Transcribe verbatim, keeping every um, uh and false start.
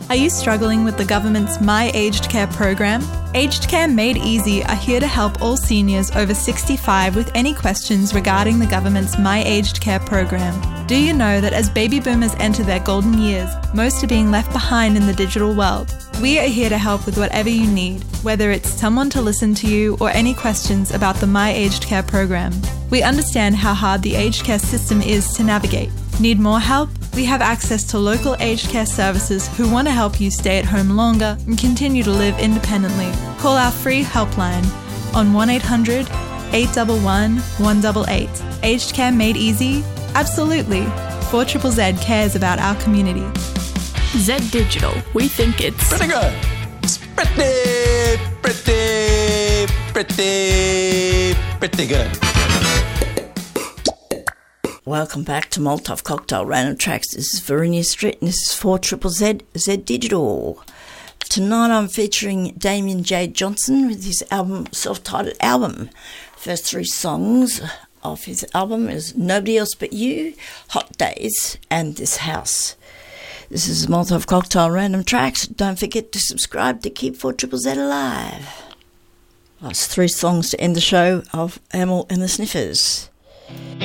Are you struggling with the government's My Aged Care program? Aged Care Made Easy are here to help all seniors over sixty-five with any questions regarding the government's My Aged Care program. Do you know that as baby boomers enter their golden years, most are being left behind in the digital world? We are here to help with whatever you need, whether it's someone to listen to you or any questions about the My Aged Care program. We understand how hard the aged care system is to navigate. Need more help? We have access to local aged care services who want to help you stay at home longer and continue to live independently. Call our free helpline on one eight hundred, eight one one, one eight eight. Aged Care Made Easy? Absolutely. four Z Z Z cares about our community. Z Digital. We think it's... Pretty good. It's pretty, pretty, pretty, pretty good. Welcome back to Molotov Cocktail Random Tracks. This is Verinia Street and this is four Z Z Z, Z Digital. Tonight I'm featuring Damien J. Johnson with his album, self-titled album. First three songs of his album is Nobody Else But You, Hot Days and This House. This is Molotov Cocktail Random Tracks. Don't forget to subscribe to keep four Z Z Z alive. Last three songs to end the show of Amyl and the Sniffers.